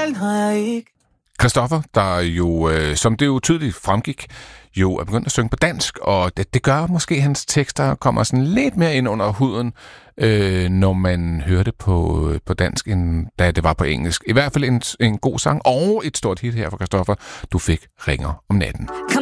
selv når jeg ikke. Christoffer, der jo, som det jo tydeligt fremgik, jo er begyndt at synge på dansk, og det gør måske, at hans tekster kommer sådan lidt mere ind under huden, når man hører det på dansk, end da det var på engelsk. I hvert fald en god sang, og et stort hit her for Christoffer. Du fik Ringer om natten.